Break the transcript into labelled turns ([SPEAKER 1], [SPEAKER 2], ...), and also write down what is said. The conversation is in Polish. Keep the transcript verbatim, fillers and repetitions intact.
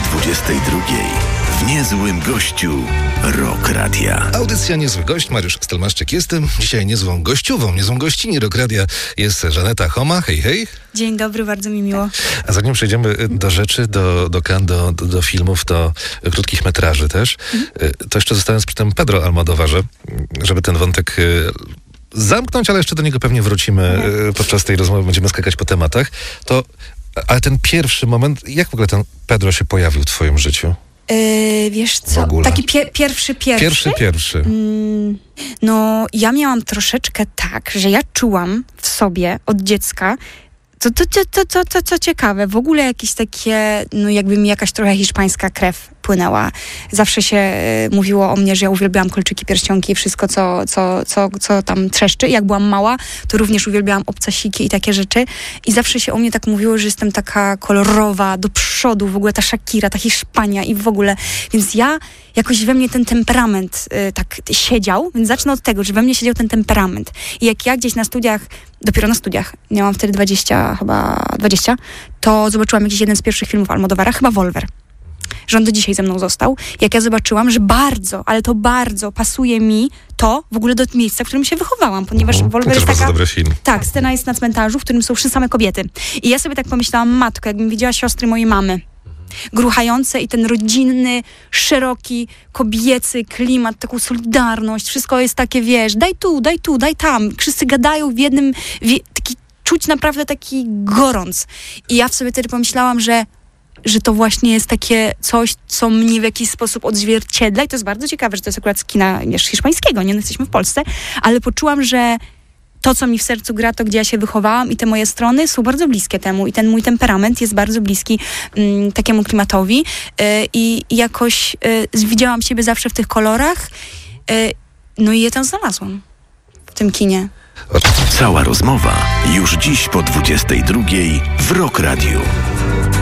[SPEAKER 1] dwudziestej drugiej w Niezłym Gościu Rock Radia.
[SPEAKER 2] Audycja Niezły Gość, Mariusz Stelmaszczyk jestem. Dzisiaj niezłą gościową, niezłą gościni Rock Radia jest Żaneta Homa. Hej, hej.
[SPEAKER 3] Dzień dobry, bardzo mi miło.
[SPEAKER 2] A zanim przejdziemy do rzeczy, do, do kan, do, do, do filmów, do krótkich metraży też, mhm. to jeszcze zostając przy tym Pedro Almodovarze, żeby ten wątek zamknąć, ale jeszcze do niego pewnie wrócimy mhm. podczas tej rozmowy, będziemy skakać po tematach, to ale ten pierwszy moment, jak w ogóle ten Pedro się pojawił w twoim życiu?
[SPEAKER 3] Yy, wiesz co, taki pie- pierwszy, pierwszy?
[SPEAKER 2] Pierwszy, pierwszy.
[SPEAKER 3] Mm, no, ja miałam troszeczkę tak, że ja czułam w sobie od dziecka, to, to, to, to, to, to, co ciekawe, w ogóle jakieś takie, no jakby mi jakaś trochę hiszpańska krew płynęła. Zawsze się y, mówiło o mnie, że ja uwielbiałam kolczyki, pierścionki i wszystko, co, co, co, co tam trzeszczy. Jak byłam mała, to również uwielbiałam obcasiki i takie rzeczy. I zawsze się o mnie tak mówiło, że jestem taka kolorowa, do przodu, w ogóle ta Shakira, ta Hiszpania i w ogóle. Więc ja, jakoś we mnie ten temperament y, tak siedział, więc zacznę od tego, że we mnie siedział ten temperament. I jak ja gdzieś na studiach, dopiero na studiach, miałam wtedy dwadzieścia, chyba dwadzieścia, to zobaczyłam jakiś jeden z pierwszych filmów Almodovara, chyba Wolver. Że on do dzisiaj ze mną został. Jak ja zobaczyłam, że bardzo, ale to bardzo pasuje mi to w ogóle do miejsca, w którym się wychowałam, ponieważ
[SPEAKER 2] mhm.
[SPEAKER 3] Wolver jest taka...
[SPEAKER 2] dobry film.
[SPEAKER 3] Tak, scena jest na cmentarzu, w którym są wszyscy same kobiety. I ja sobie tak pomyślałam, matko, jakbym widziała siostry mojej mamy, gruchające i ten rodzinny, szeroki, kobiecy klimat, taką solidarność, wszystko jest takie, wiesz, daj tu, daj tu, daj tam. Wszyscy gadają w jednym, w, taki, czuć naprawdę taki gorąc. I ja w sobie wtedy pomyślałam, że że to właśnie jest takie coś, co mnie w jakiś sposób odzwierciedla i to jest bardzo ciekawe, że to jest akurat z kina, wiesz, hiszpańskiego, nie? No, jesteśmy w Polsce, ale poczułam, że to, co mi w sercu gra, to gdzie ja się wychowałam i te moje strony są bardzo bliskie temu i ten mój temperament jest bardzo bliski mm, takiemu klimatowi yy, i jakoś yy, widziałam siebie zawsze w tych kolorach, yy, no i je tam znalazłam w tym kinie.
[SPEAKER 1] Cała rozmowa już dziś po dwudziestej drugiej w Rock Radiu.